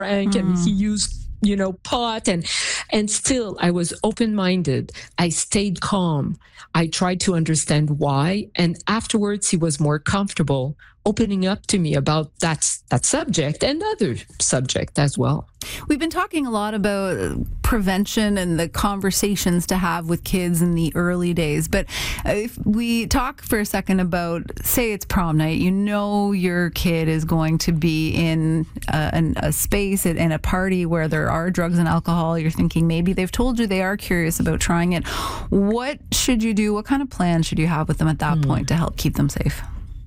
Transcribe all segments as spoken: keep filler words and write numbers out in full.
drank and he used you know pot, and and still I was open-minded. I stayed calm. I tried to understand why, and afterwards he was more comfortable opening up to me about that that subject and other subject as well. We've been talking a lot about prevention and the conversations to have with kids in the early days, but if we talk for a second about, say it's prom night, you know your kid is going to be in a, in a space, in a party where there are drugs and alcohol. You're thinking maybe they've told you they are curious about trying it. What should you do? What kind of plan should you have with them at that mm. point to help keep them safe?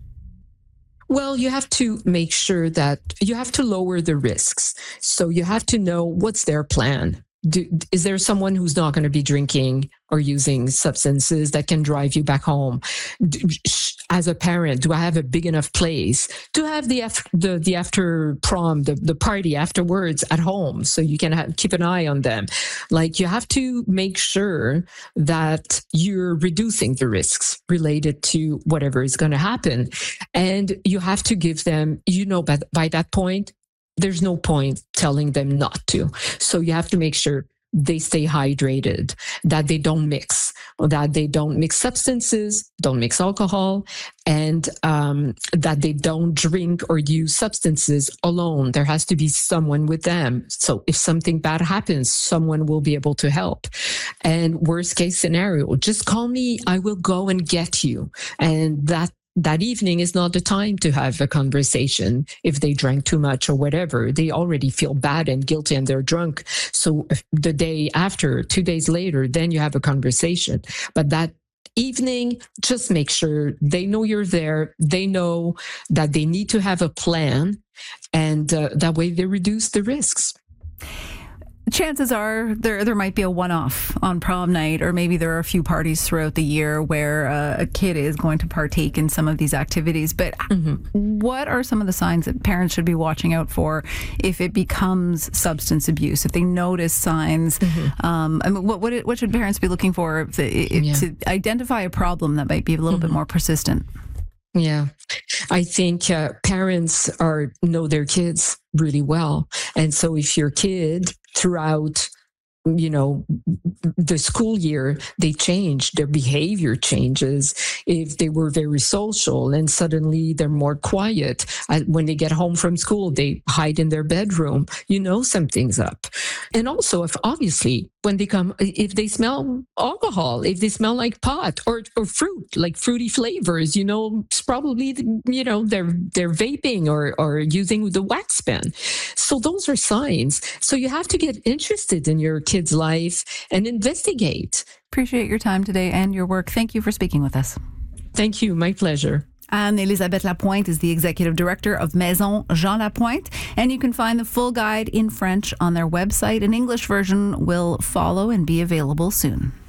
Well, you have to make sure that you have to lower the risks. So you have to know what's their plan. Do, is there someone who's not going to be drinking or using substances that can drive you back home? Do, as a parent, do I have a big enough place to have the after, the, the after prom, the, the party afterwards at home, so you can have, keep an eye on them? Like, you have to make sure that you're reducing the risks related to whatever is going to happen. And you have to give them, you know, by, by that point, there's no point telling them not to. So you have to make sure they stay hydrated, that they don't mix, that they don't mix substances, don't mix alcohol, and um, that they don't drink or use substances alone. There has to be someone with them. So if something bad happens, someone will be able to help. And worst case scenario, just call me, I will go and get you. And that That evening is not the time to have a conversation. If they drank too much or whatever, they already feel bad and guilty and they're drunk. So the day after, two days later, then you have a conversation. But that evening, just make sure they know you're there. They know that they need to have a plan, and uh, that way they reduce the risks. Chances are there there might be a one-off on prom night, or maybe there are a few parties throughout the year where uh, a kid is going to partake in some of these activities. But mm-hmm. what are some of the signs that parents should be watching out for if it becomes substance abuse? If they notice signs, mm-hmm. um, I mean, what what what should parents be looking for if the, if, yeah. to identify a problem that might be a little mm-hmm. bit more persistent? Yeah, I think uh, parents are know their kids really well. And so if your kid throughout, you know, the school year, they change, their behavior changes. If they were very social and suddenly they're more quiet, uh, when they get home from school, they hide in their bedroom, you know something's up. And also, if obviously, when they come, if they smell alcohol, if they smell like pot or, or fruit, like fruity flavors, you know, it's probably, you know, they're they're vaping or, or using the wax pen. So those are signs. So you have to get interested in your kid's life and investigate. Appreciate your time today and your work. Thank you for speaking with us. Thank you. My pleasure. Anne-Elisabeth Lapointe is the executive director of Maison Jean Lapointe, and you can find the full guide in French on their website. An English version will follow and be available soon.